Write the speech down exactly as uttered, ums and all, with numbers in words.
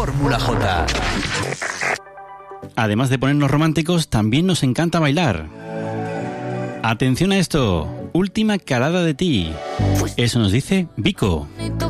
Fórmula J. Además de ponernos románticos, también nos encanta bailar. Atención a esto, última calada de ti. Eso nos dice Vico.